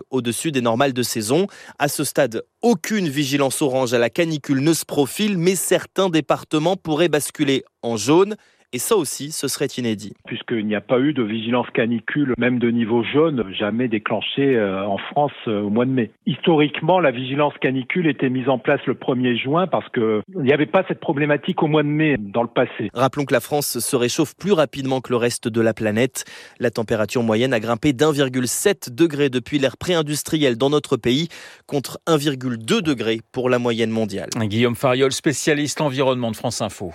au-dessus des normales de saison. À ce stade, aucune vigilance orange à la canicule ne se profile, mais certains départements pourraient basculer en jaune. Et ça aussi, ce serait inédit. Puisqu'il n'y a pas eu de vigilance canicule, même de niveau jaune, jamais déclenchée en France au mois de mai. Historiquement, la vigilance canicule était mise en place le 1er juin parce qu'il n'y avait pas cette problématique au mois de mai dans le passé. Rappelons que la France se réchauffe plus rapidement que le reste de la planète. La température moyenne a grimpé d'1,7 degré depuis l'ère pré-industrielle dans notre pays, contre 1,2 degré pour la moyenne mondiale. Guillaume Fariol, spécialiste environnement de France Info.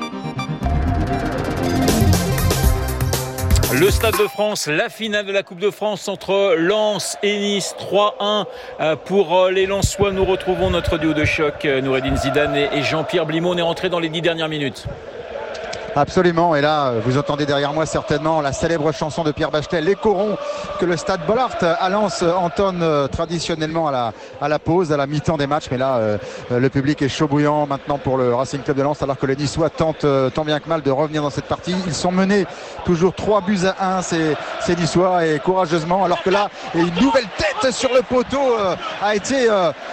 Le Stade de France, la finale de la Coupe de France entre Lens et Nice, 3-1 pour les Lensois. Nous retrouvons notre duo de choc, Noureddine Zidane et Jean-Pierre Blimaud. On est rentré dans les 10 dernières minutes. Absolument, et là vous entendez derrière moi certainement la célèbre chanson de Pierre Bachelet, Les Corons, que le stade Bollaert à Lens entonne traditionnellement à la pause, à la mi-temps des matchs. Mais là le public est chaud bouillant maintenant pour le Racing Club de Lens, alors que les Niçois tentent tant bien que mal de revenir dans cette partie. Ils sont menés toujours 3-1 ces Niçois, et courageusement, alors que là une nouvelle tête sur le poteau a été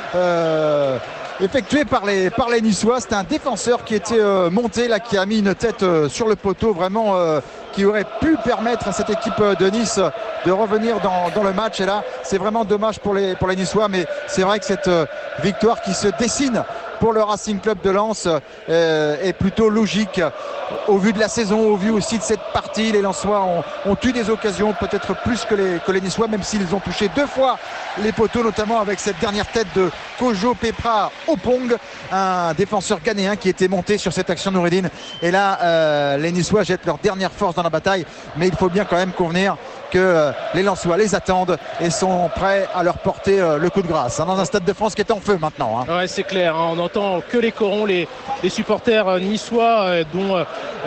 effectué par les Niçois. C'était un défenseur qui était monté là, qui a mis une tête sur le poteau, vraiment qui aurait pu permettre à cette équipe de Nice de revenir dans le match. Et là c'est vraiment dommage pour les Niçois, mais c'est vrai que cette victoire qui se dessine pour le Racing Club de Lens est plutôt logique au vu de la saison, au vu aussi de cette partie. Les Lensois ont eu des occasions, peut-être plus que les Niçois, même s'ils ont touché 2 fois les poteaux, notamment avec cette dernière tête de Kojo Pepra Opong, un défenseur ghanéen qui était monté sur cette action, Noureddine. Et là les Niçois jettent leur dernière force dans la bataille, mais il faut bien quand même convenir que les Lensois les attendent et sont prêts à leur porter le coup de grâce, dans un Stade de France qui est en feu maintenant. Ouais, c'est clair, on entend que les corons, les supporters niçois, dont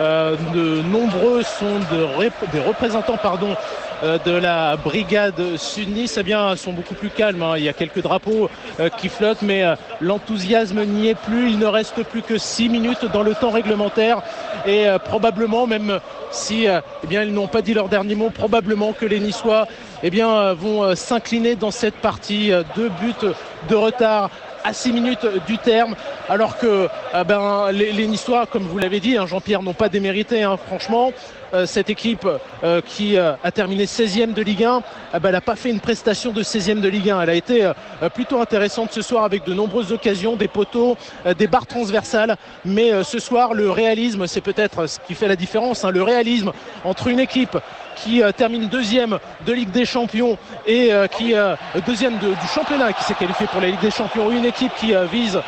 de nombreux sont des représentants de la brigade Sud-Nice, sont beaucoup plus calmes. Il y a quelques drapeaux qui flottent, mais l'enthousiasme n'y est plus. Il ne reste plus que 6 minutes dans le temps réglementaire, et probablement, même si ils n'ont pas dit leur dernier mot, probablement que les Niçois vont s'incliner dans cette partie. 2 buts de retard à 6 minutes du terme, alors que les Niçois, comme vous l'avez dit, Jean-Pierre, n'ont pas démérité, franchement. Cette équipe qui a terminé 16e de Ligue 1, elle n'a pas fait une prestation de 16e de Ligue 1. Elle a été plutôt intéressante ce soir, avec de nombreuses occasions, des poteaux, des barres transversales. Mais ce soir, le réalisme, c'est peut-être ce qui fait la différence. Le réalisme entre une équipe qui termine 2e de Ligue des Champions et qui 2e du championnat, qui s'est qualifié pour la Ligue des Champions, une équipe qui vise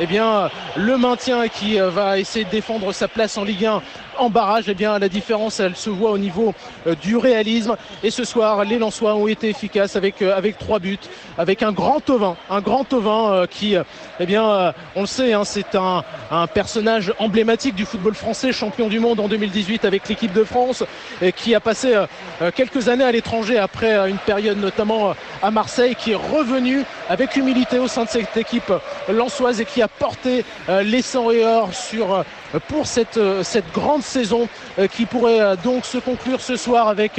le maintien et qui va essayer de défendre sa place en Ligue 1 en barrage. La différence, elle se voit au niveau du réalisme. Et ce soir, les Lensois ont été efficaces avec 3 buts, avec un grand Thauvin qui, on le sait, c'est un personnage emblématique du football français, champion du monde en 2018 avec l'équipe de France, et qui a passé quelques années à l'étranger après une période notamment à Marseille, qui est revenu avec humilité au sein de cette équipe lensoise et qui a porté les 100 et or pour cette grande saison qui pourrait donc se conclure ce soir avec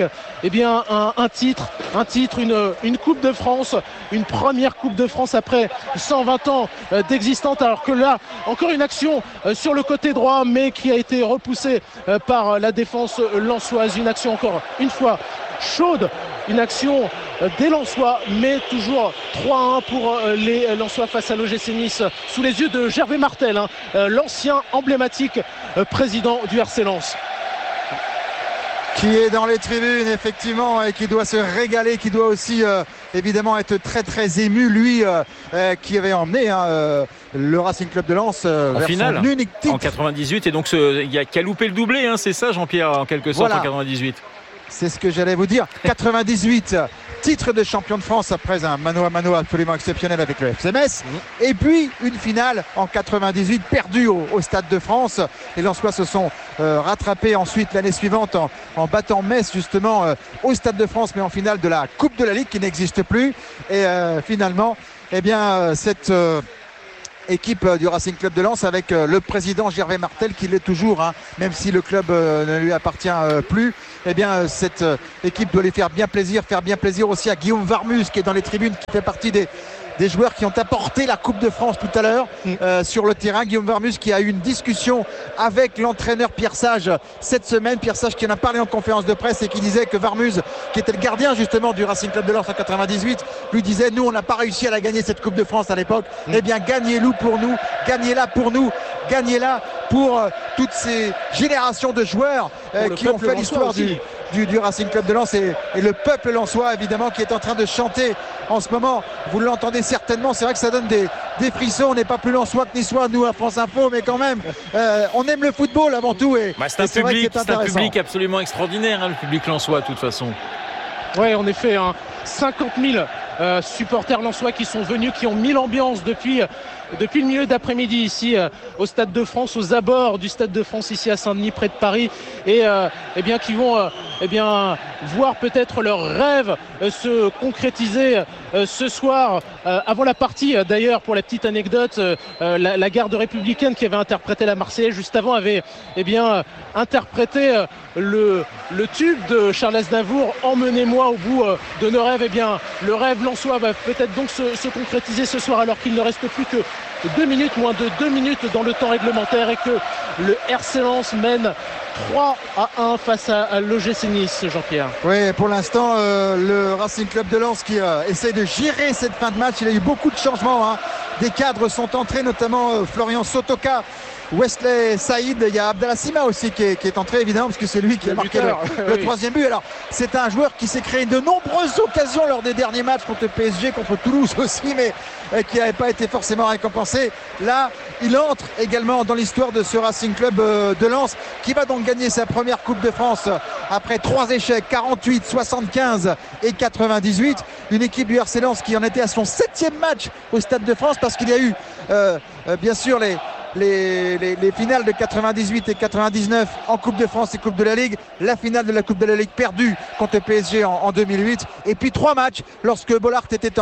un titre, une Coupe de France, une première Coupe de France après 120 ans d'existence. Alors que là, encore une action sur le côté droit, mais qui a été repoussée par la défense lensoise. Une action encore une fois chaude, une action des Lensois, mais toujours 3-1 pour les Lensois face à l'OGC Nice, sous les yeux de Gervais Martel, l'ancien emblématique président du RC Lens. Qui est dans les tribunes effectivement, et qui doit se régaler, qui doit aussi évidemment être très très ému, lui qui avait emmené le Racing Club de Lens en vers finale, son unique titre en 98, et donc qui a loupé le doublé, c'est ça, Jean-Pierre, en quelque sorte, en 98. C'est ce que j'allais vous dire. 98, titre de champion de France après un mano à mano absolument exceptionnel avec le FC Metz. Et puis une finale en 98 perdue au Stade de France. Les Lensois se sont rattrapés ensuite l'année suivante en battant Metz justement au Stade de France, mais en finale de la Coupe de la Ligue qui n'existe plus. Et finalement, cette équipe du Racing Club de Lens avec le président Gervais Martel qui l'est toujours, même si le club ne lui appartient plus, eh bien cette équipe doit les faire bien plaisir aussi à Guillaume Varmus qui est dans les tribunes, qui fait partie des joueurs qui ont apporté la Coupe de France tout à l'heure sur le terrain. Guillaume Varmus qui a eu une discussion avec l'entraîneur Pierre Sage cette semaine. Pierre Sage qui en a parlé en conférence de presse et qui disait que Varmus, qui était le gardien justement du Racing Club de Lens en 98, lui disait: nous on n'a pas réussi à la gagner cette Coupe de France à l'époque, eh bien gagnez-la pour nous, gagnez-la pour toutes ces générations de joueurs qui ont fait l'histoire du Racing Club de Lens et le peuple lensois évidemment qui est en train de chanter en ce moment. Vous l'entendez certainement, c'est vrai que ça donne des frissons. On n'est pas plus lensois que niçois nous à France Info, mais quand même on aime le football avant tout c'est un public absolument extraordinaire, le public lensois de toute façon. Ouais, en effet, 50 000 supporters lensois qui sont venus, qui ont mis l'ambiance depuis le milieu d'après-midi ici au Stade de France, aux abords du Stade de France ici à Saint-Denis près de Paris, et bien qui vont voir peut-être leurs rêves se concrétiser ce soir avant la partie. D'ailleurs, pour la petite anecdote, la garde républicaine qui avait interprété la Marseillaise juste avant avait interprété le tube de Charles Aznavour, Emmenez-moi au bout de nos rêves. Le rêve lensois va peut-être donc se concrétiser ce soir, alors qu'il ne reste plus que 2 minutes, moins de 2 minutes dans le temps réglementaire, et que le RC Lens mène 3-1 face à l'OGC Nice, Jean-Pierre. Oui, pour l'instant, le Racing Club de Lens qui essaie de gérer cette fin de match. Il y a eu beaucoup de changements. Des cadres sont entrés, notamment Florian Sotoka, Wesley Saïd. Il y a Abdallah Sima aussi qui est entré, évidemment, parce que c'est lui qui a marqué le troisième but. Alors, c'est un joueur qui s'est créé de nombreuses occasions lors des derniers matchs contre le PSG, contre Toulouse aussi, mais qui n'avait pas été forcément récompensé. Là, il entre également dans l'histoire de ce Racing Club de Lens, qui va donc gagner sa première Coupe de France après 3 échecs, 48, 75 et 98. Une équipe du RC Lens qui en était à son 7e match au Stade de France, parce qu'il y a eu bien sûr les finales de 98 et 99 en Coupe de France et Coupe de la Ligue, la finale de la Coupe de la Ligue perdue contre le PSG en 2008, et puis 3 matchs lorsque Bollard était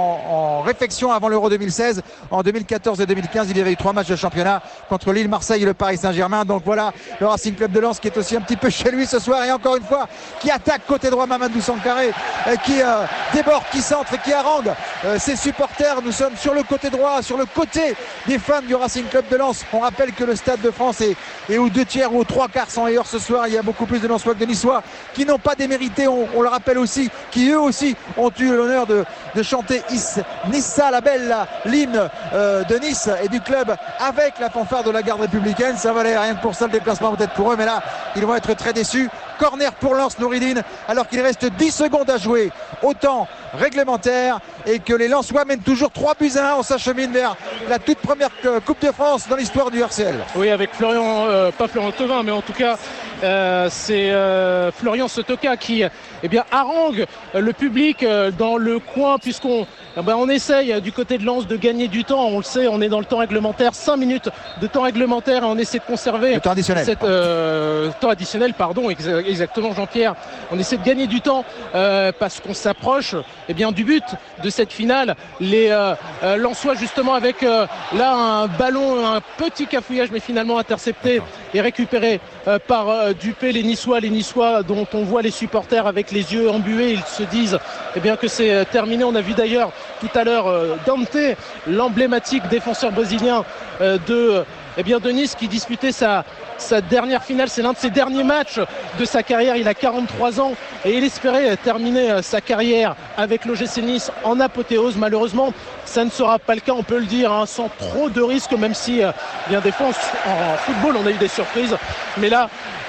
en réflexion avant l'Euro 2016. En 2014 et 2015, il y avait eu 3 matchs de championnat contre Lille, Marseille et le Paris Saint-Germain. Donc voilà, le Racing Club de Lens qui est aussi un petit peu chez lui ce soir, et encore une fois qui attaque côté droit Mamadou Sankaré, qui déborde, qui centre et qui harangue ses supporters. Nous sommes sur le côté droit, sur le côté des fans du Racing Club de Lens. On rappelle que le Stade de France est aux 2 tiers ou aux 3 quarts sans ailleurs ce soir. Il y a beaucoup plus de Lensois que de Niçois qui n'ont pas démérité, on le rappelle aussi, qui eux aussi ont eu l'honneur de chanter Nissa la belle, l'hymne de Nice et du club, avec la fanfare de la garde républicaine. Ça valait rien que pour ça le déplacement peut-être pour eux, mais là ils vont être très déçus. Corner pour Lens, Nouridine, alors qu'il reste 10 secondes à jouer au temps réglementaire et que les Lensois mènent toujours 3-1. On s'achemine vers la toute première Coupe de France dans l'histoire du RCL. Oui, avec Florian, pas Florian Thauvin, mais en tout cas c'est Florian Sotoka qui harangue le public dans le coin, puisqu'on essaye du côté de Lens de gagner du temps. On le sait, on est dans le temps réglementaire, 5 minutes de temps réglementaire, et on essaie de conserver le temps additionnel. Temps additionnel, pardon, exactement, Jean-Pierre. On essaie de gagner du temps parce qu'on s'approche du but de cette finale. Les Lensois justement avec là un ballon, un petit cafouillage, mais finalement intercepté et récupéré par Dupé. Les Niçois dont on voit les supporters avec les yeux embués, ils se disent que c'est terminé. On a vu d'ailleurs tout à l'heure Dante, l'emblématique défenseur brésilien de Nice, qui disputait sa dernière finale. C'est l'un de ses derniers matchs de sa carrière. Il a 43 ans et il espérait terminer sa carrière avec l'OGC Nice en apothéose. Malheureusement, ça ne sera pas le cas, on peut le dire, sans trop de risques, même si des fois en football on a eu des surprises. Mais là,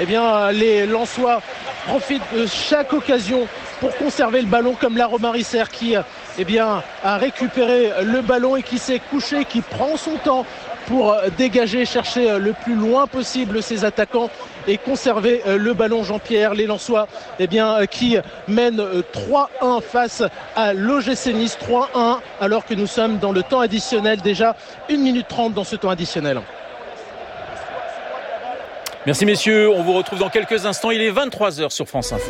les Lensois profitent de chaque occasion pour conserver le ballon, comme la Romarisser qui a récupéré le ballon et qui s'est couché, qui prend son temps pour dégager, chercher le plus loin possible ses attaquants et conserver le ballon. Jean-Pierre, les Lensois qui mènent 3-1 face à l'OGC Nice, 3-1, alors que nous sommes dans le temps additionnel, déjà 1 minute 30 dans ce temps additionnel. Merci messieurs, on vous retrouve dans quelques instants, il est 23h sur France Info.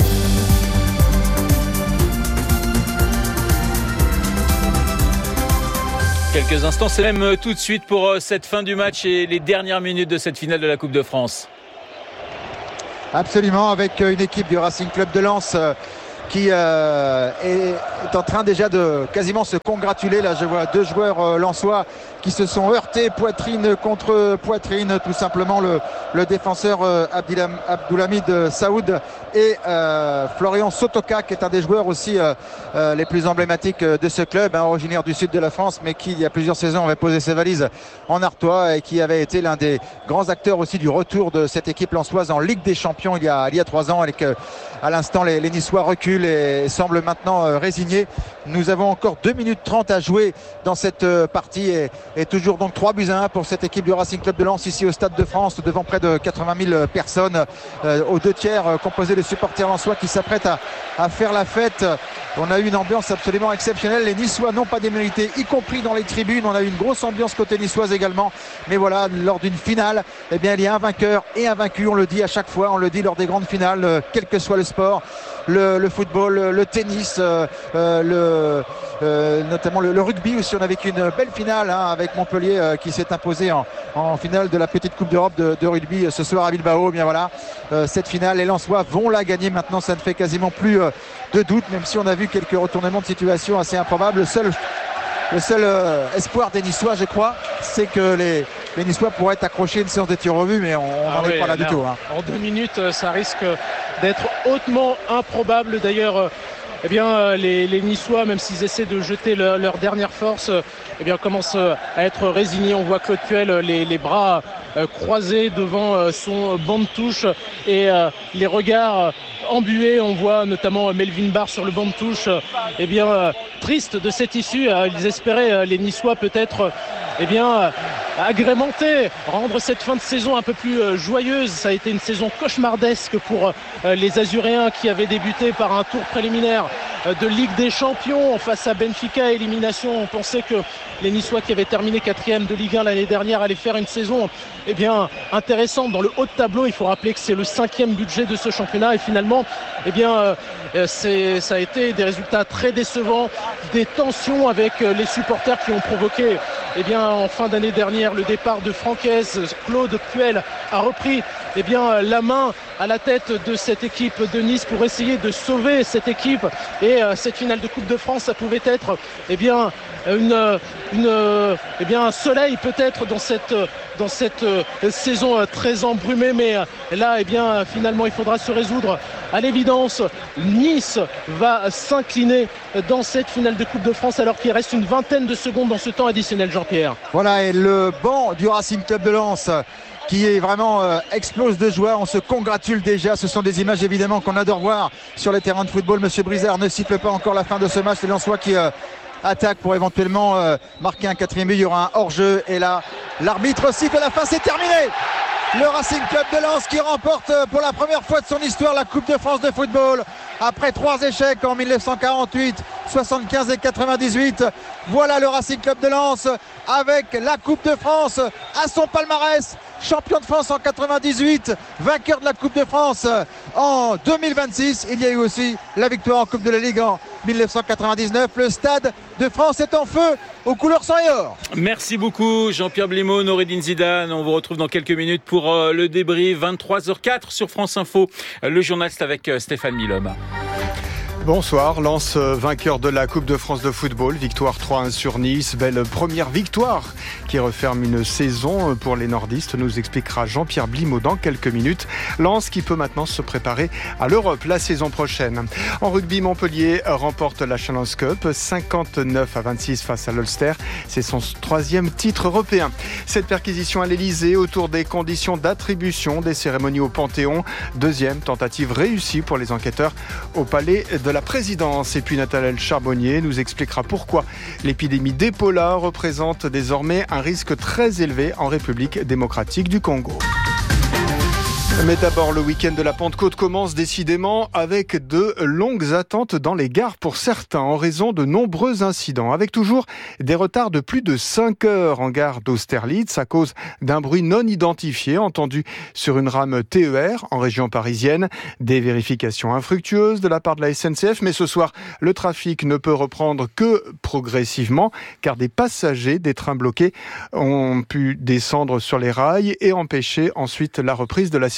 Quelques instants, c'est même tout de suite pour cette fin du match et les dernières minutes de cette finale de la Coupe de France. Absolument, avec une équipe du Racing Club de Lens qui est en train déjà de quasiment se congratuler. Là, je vois 2 joueurs lensois qui se sont heurtés poitrine contre poitrine, tout simplement le défenseur Abdoulhamid Saoud et Florian Sotoka, qui est un des joueurs aussi les plus emblématiques de ce club, originaire du sud de la France, mais qui il y a plusieurs saisons avait posé ses valises en Artois et qui avait été l'un des grands acteurs aussi du retour de cette équipe lensoise en Ligue des Champions il y a 3 ans, et que à l'instant les Niçois reculent et semblent maintenant résignés. Nous avons encore 2 minutes 30 à jouer dans cette partie et toujours donc 3-1 pour cette équipe du Racing Club de Lens ici au Stade de France, devant près de 80 000 personnes, aux 2 tiers composés de supporters lensois qui s'apprêtent à faire la fête. On a eu une ambiance absolument exceptionnelle. Les Niçois n'ont pas démérité, y compris dans les tribunes. On a eu une grosse ambiance côté niçoise également. Mais voilà, lors d'une finale, eh bien, il y a un vainqueur et un vaincu. On le dit à chaque fois, on le dit lors des grandes finales, quel que soit le sport, le football, le tennis, notamment le rugby aussi. On a vécu une belle finale avec Montpellier qui s'est imposé en finale de la petite Coupe d'Europe de rugby ce soir à Bilbao. Bien voilà, cette finale, les Lensois vont la gagner maintenant. Ça ne fait quasiment plus de doute, même si on a vu quelques retournements de situation assez improbables. Le seul espoir des Niçois, je crois, c'est que les Niçois pourraient accrocher une séance de tir au but, mais on n'en est pas là du tout. En 2 minutes, ça risque d'être hautement improbable. D'ailleurs, les Niçois, même s'ils essaient de jeter leur dernière force, commencent à être résignés. On voit Claude Puel les bras croisés devant son banc de touche et les regards embués. On voit notamment Melvin Barr sur le banc de touche, triste de cette issue. Ils espéraient, les Niçois, peut-être agrémenter, rendre cette fin de saison un peu plus joyeuse. Ça a été une saison cauchemardesque pour les Azuréens qui avaient débuté par un tour préliminaire de Ligue des Champions face à Benfica. Élimination, on pensait que les Niçois qui avaient terminé 4e de Ligue 1 l'année dernière allaient faire une saison intéressante dans le haut de tableau. Il faut rappeler que c'est le 5e budget de ce championnat et finalement ça a été des résultats très décevants, des tensions avec les supporters qui ont provoqué en fin d'année dernière le départ de Francaise. Claude Puel a repris la main à la tête de cette équipe de Nice pour essayer de sauver cette équipe, et cette finale de Coupe de France, ça pouvait être un soleil peut-être dans cette saison très embrumée, mais là finalement il faudra se résoudre à l'évidence. Nice va s'incliner dans cette finale de Coupe de France alors qu'il reste une vingtaine de secondes dans ce temps additionnel. Jean-Pierre. Voilà, et le banc du Racing Club de Lens qui est vraiment explose de joie. On se congratule déjà. Ce sont des images évidemment qu'on adore voir sur les terrains de football. Monsieur Brizard ne siffle pas encore la fin de ce match. Les Lensois qui attaque pour éventuellement marquer un 4e but. Il y aura un hors-jeu et là l'arbitre siffle à la fin. C'est terminé. Le Racing Club de Lens qui remporte pour la première fois de son histoire la Coupe de France de football après 3 échecs en 1948, 75 et 98. Voilà le Racing Club de Lens avec la Coupe de France à son palmarès. Champion de France en 98, vainqueur de la Coupe de France en 2026. Il y a eu aussi la victoire en Coupe de la Ligue en 1999. Le Stade de France est en feu aux couleurs sang et or. Merci beaucoup Jean-Pierre Blimaud, Noureddine Zidane. On vous retrouve dans quelques minutes pour le débrief. 23h04 sur France Info. Le journal, c'est avec Stéphane Milhomme. Bonsoir, Lens vainqueur de la Coupe de France de football, victoire 3-1 sur Nice, belle première victoire qui referme une saison pour les nordistes, nous expliquera Jean-Pierre Blimaud dans quelques minutes. Lens qui peut maintenant se préparer à l'Europe la saison prochaine. En rugby, Montpellier remporte la Challenge Cup, 59-26 face à l'Ulster, c'est son 3e titre européen. Cette perquisition à l'Elysée autour des conditions d'attribution des cérémonies au Panthéon, 2e tentative réussie pour les enquêteurs au palais de la présidence. Et puis Nathalie Charbonnier nous expliquera pourquoi l'épidémie d'Ebola représente désormais un risque très élevé en République démocratique du Congo. Mais d'abord, le week-end de la Pentecôte commence décidément avec de longues attentes dans les gares pour certains en raison de nombreux incidents, avec toujours des retards de plus de 5 heures en gare d'Austerlitz à cause d'un bruit non identifié entendu sur une rame TER en région parisienne. Des vérifications infructueuses de la part de la SNCF, mais ce soir, le trafic ne peut reprendre que progressivement car des passagers des trains bloqués ont pu descendre sur les rails et empêcher ensuite la reprise de la circulation.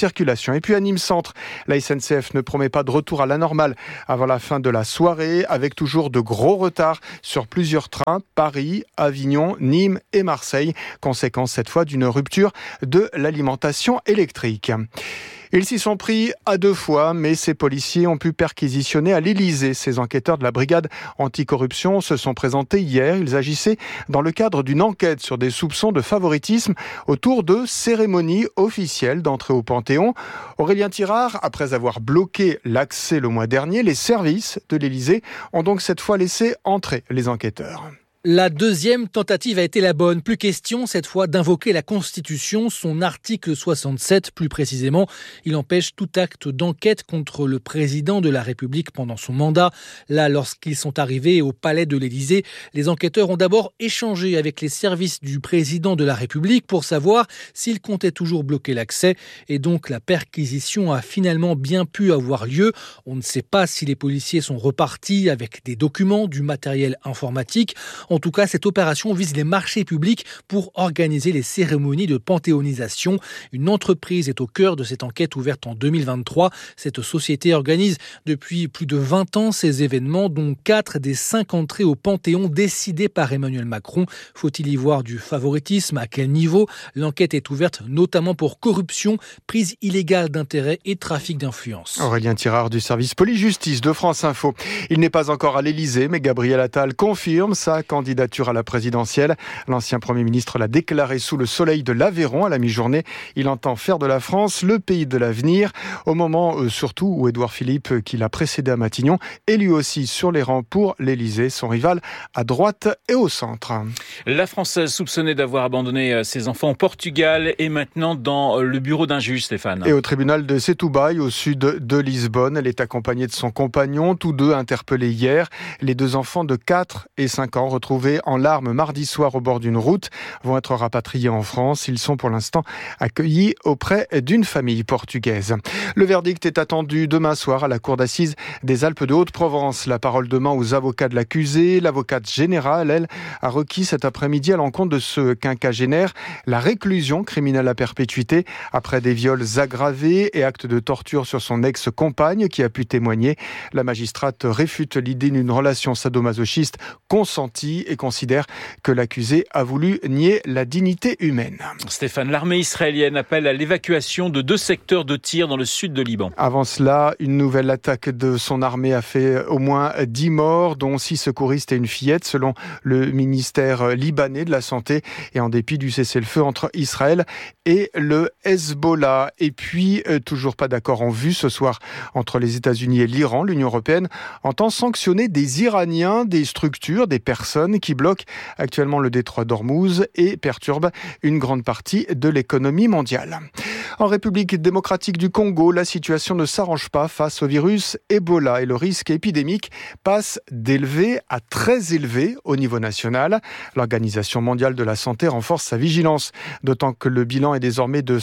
circulation. Et puis à Nîmes Centre, la SNCF ne promet pas de retour à la normale avant la fin de la soirée, avec toujours de gros retards sur plusieurs trains, Paris, Avignon, Nîmes et Marseille. Conséquence cette fois d'une rupture de l'alimentation électrique. Ils s'y sont pris à 2 fois, mais ces policiers ont pu perquisitionner à l'Élysée. Ces enquêteurs de la brigade anticorruption se sont présentés hier. Ils agissaient dans le cadre d'une enquête sur des soupçons de favoritisme autour de cérémonies officielles d'entrée au Panthéon. Aurélien Tirard, après avoir bloqué l'accès le mois dernier, les services de l'Élysée ont donc cette fois laissé entrer les enquêteurs. La deuxième tentative a été la bonne. Plus question cette fois d'invoquer la Constitution, son article 67 plus précisément. Il empêche tout acte d'enquête contre le président de la République pendant son mandat. Là, lorsqu'ils sont arrivés au palais de l'Élysée, les enquêteurs ont d'abord échangé avec les services du président de la République pour savoir s'il comptait toujours bloquer l'accès. Et donc la perquisition a finalement bien pu avoir lieu. On ne sait pas si les policiers sont repartis avec des documents, du matériel informatique. En tout cas, cette opération vise les marchés publics pour organiser les cérémonies de panthéonisation. Une entreprise est au cœur de cette enquête ouverte en 2023. Cette société organise depuis plus de 20 ans ces événements, dont 4 des 5 entrées au Panthéon décidées par Emmanuel Macron. Faut-il y voir du favoritisme ? À quel niveau ? L'enquête est ouverte notamment pour corruption, prise illégale d'intérêts et trafic d'influence. Aurélien Tirard du service police-justice de France Info. Il n'est pas encore à l'Élysée, mais Gabriel Attal confirme sa candidature à la présidentielle. L'ancien Premier ministre l'a déclaré sous le soleil de l'Aveyron à la mi-journée. Il entend faire de la France le pays de l'avenir, au moment surtout où Édouard Philippe, qui l'a précédé à Matignon, est lui aussi sur les rangs pour l'Élysée, son rival à droite et au centre. La Française soupçonnée d'avoir abandonné ses enfants au Portugal est maintenant dans le bureau d'un juge, Stéphane. Et au tribunal de Setúbal, au sud de Lisbonne, elle est accompagnée de son compagnon, tous deux interpellés hier. Les 2 enfants de 4 et 5 ans retrouvés en larmes mardi soir au bord d'une route vont être rapatriés en France. Ils sont pour l'instant accueillis auprès d'une famille portugaise. Le verdict est attendu demain soir à la cour d'assises des Alpes de Haute-Provence. La parole demain aux avocats de l'accusé. L'avocate générale, elle, a requis cet après-midi à l'encontre de ce quinquagénaire la réclusion criminelle à perpétuité après des viols aggravés et actes de torture sur son ex-compagne qui a pu témoigner. La magistrate réfute l'idée d'une relation sadomasochiste consentie et considère que l'accusé a voulu nier la dignité humaine. Stéphane, l'armée israélienne appelle à l'évacuation de 2 secteurs de tir dans le sud de Liban. Avant cela, une nouvelle attaque de son armée a fait au moins 10 morts, dont 6 secouristes et une fillette, selon le ministère libanais de la Santé, et en dépit du cessez-le-feu entre Israël et le Hezbollah. Et puis, toujours pas d'accord en vue ce soir entre les États-Unis et l'Iran. L'Union européenne entend sanctionner des Iraniens, des structures, des personnes qui bloquent actuellement le détroit d'Ormuz et perturbent une grande partie de l'économie mondiale. En République démocratique du Congo, la situation ne s'arrange pas face au virus Ebola et le risque épidémique passe d'élevé à très élevé au niveau national. L'Organisation mondiale de la santé renforce sa vigilance, d'autant que le bilan est désormais de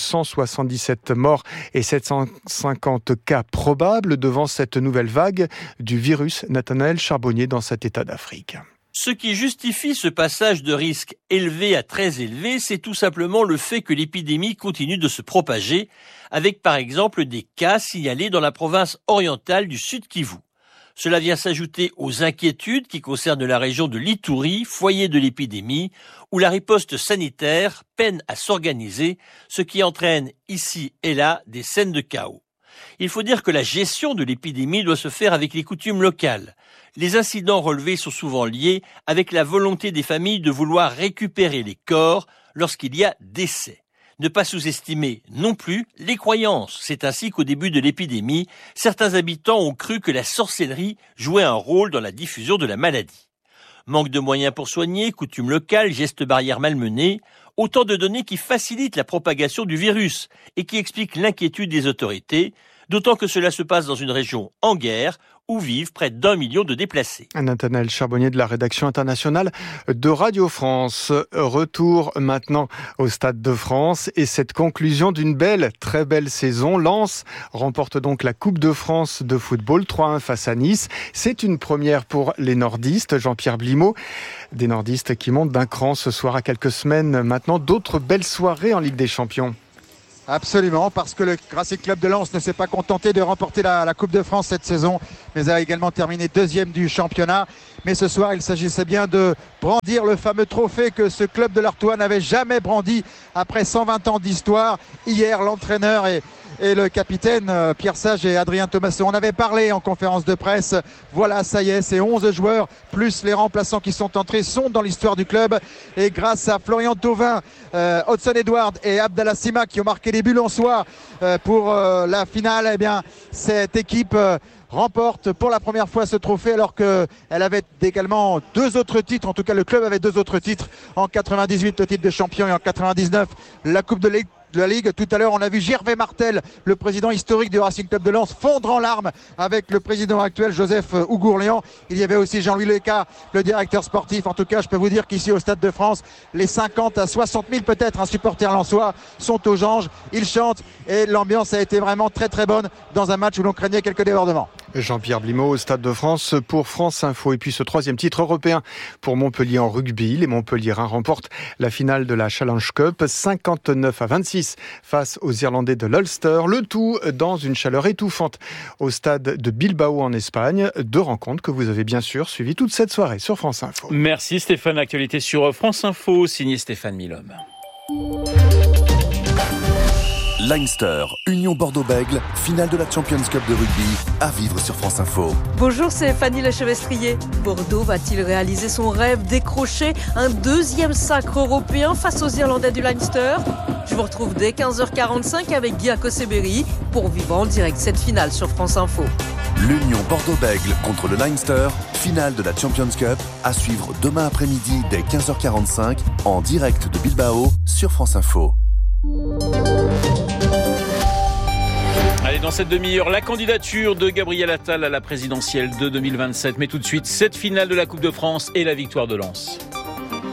177 morts et 750 cas probables devant cette nouvelle vague du virus. Nathanaël Charbonnier dans cet état d'Afrique. Ce qui justifie ce passage de risque élevé à très élevé, c'est tout simplement le fait que l'épidémie continue de se propager, avec par exemple des cas signalés dans la province orientale du Sud Kivu. Cela vient s'ajouter aux inquiétudes qui concernent la région de l'Ituri, foyer de l'épidémie, où la riposte sanitaire peine à s'organiser, ce qui entraîne ici et là des scènes de chaos. Il faut dire que la gestion de l'épidémie doit se faire avec les coutumes locales. Les incidents relevés sont souvent liés avec la volonté des familles de vouloir récupérer les corps lorsqu'il y a décès. Ne pas sous-estimer non plus les croyances. C'est ainsi qu'au début de l'épidémie, certains habitants ont cru que la sorcellerie jouait un rôle dans la diffusion de la maladie. Manque de moyens pour soigner, coutumes locales, gestes barrières malmenés, autant de données qui facilitent la propagation du virus et qui expliquent l'inquiétude des autorités, d'autant que cela se passe dans une région en guerre où vivent près d'1 million de déplacés. Nathanaël Charbonnier de la rédaction internationale de Radio France. Retour maintenant au Stade de France et cette conclusion d'une très belle saison. Lens remporte donc la Coupe de France de football 3-1 face à Nice. C'est une première pour les nordistes. Jean-Pierre Blimaud, des nordistes qui montent d'un cran ce soir à quelques semaines maintenant. D'autres belles soirées en Ligue des Champions. Absolument, parce que le Racing Club de Lens ne s'est pas contenté de remporter la Coupe de France cette saison, mais a également terminé deuxième du championnat. Mais ce soir, il s'agissait bien de brandir le fameux trophée que ce club de l'Artois n'avait jamais brandi après 120 ans d'histoire. Hier, l'entraîneur et le capitaine Pierre Sage et Adrien Thomasson en avaient parlé en conférence de presse. Voilà, ça y est, ces 11 joueurs plus les remplaçants qui sont entrés sont dans l'histoire du club. Et grâce à Florian Thauvin, Hudson Edward et Abdallah Sima qui ont marqué les buts lensois pour la finale, eh bien, cette équipe remporte pour la première fois ce trophée alors qu'elle avait également 2 autres titres. En tout cas, le club avait 2 autres titres. En 98, le titre de champion, et en 99, la Coupe de la Ligue. Tout à l'heure, on a vu Gervais Martel, le président historique du Racing Club de Lens, fondre en larmes avec le président actuel, Joseph Ougourlian. Il y avait aussi Jean-Louis Leca, le directeur sportif. En tout cas, je peux vous dire qu'ici au Stade de France, les 50 à 60 000 peut-être supporters lensois sont aux anges. Ils chantent et l'ambiance a été vraiment très très bonne dans un match où l'on craignait quelques débordements. Jean-Pierre Blimaud au Stade de France pour France Info. Et puis ce 3e titre européen pour Montpellier en rugby. Les Montpelliérains remportent la finale de la Challenge Cup 59-26 face aux Irlandais de l'Ulster. Le tout dans une chaleur étouffante au stade de Bilbao en Espagne. 2 rencontres que vous avez bien sûr suivies toute cette soirée sur France Info. Merci Stéphane. Actualité sur France Info, signé Stéphane Milhomme. Leinster, Union Bordeaux-Bègles, finale de la Champions Cup de rugby, à vivre sur France Info. Bonjour, c'est Fanny Lechevestrier. Bordeaux va-t-il réaliser son rêve, décrocher un 2e sacre européen face aux Irlandais du Leinster ? Je vous retrouve dès 15h45 avec Guy Akoseberi pour vivre en direct cette finale sur France Info. L'Union Bordeaux-Bègles contre le Leinster, finale de la Champions Cup, à suivre demain après-midi dès 15h45 en direct de Bilbao sur France Info. Allez, dans cette demi-heure, la candidature de Gabriel Attal à la présidentielle de 2027. Mais tout de suite, cette finale de la Coupe de France et la victoire de Lens.